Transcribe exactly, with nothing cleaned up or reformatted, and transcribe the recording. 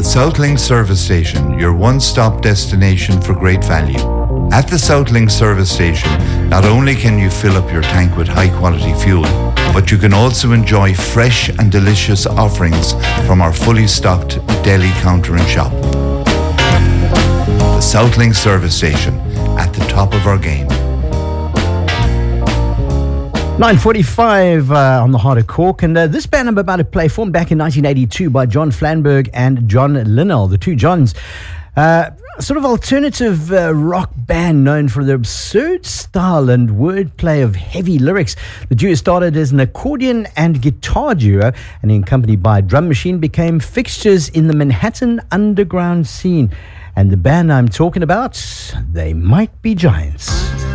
Southlink Service Station, your one-stop destination for great value. At the Southlink Service Station, not only can you fill up your tank with high-quality fuel, but you can also enjoy fresh and delicious offerings from our fully stocked deli counter and shop. The Southlink Service Station, at the top of our game. nine forty-five uh, on the Heart of Cork, and uh, this band I'm about to play formed back in nineteen eighty-two by John Flanberg and John Linnell, the two Johns. Uh, sort of alternative uh, rock band known for their absurd style and wordplay of heavy lyrics. The duo started as an accordion and guitar duo, and accompanied by a drum machine, became fixtures in the Manhattan underground scene. And the band I'm talking about, they might be giants.